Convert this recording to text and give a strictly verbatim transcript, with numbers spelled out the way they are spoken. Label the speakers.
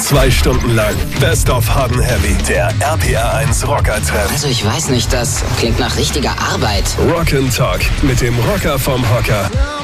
Speaker 1: Zwei Stunden lang Best of Hot and Heavy. Der R P R eins Rocker-Treff.
Speaker 2: Also ich weiß nicht, das klingt nach richtiger Arbeit.
Speaker 1: Rock and Talk mit dem Rocker vom Hocker.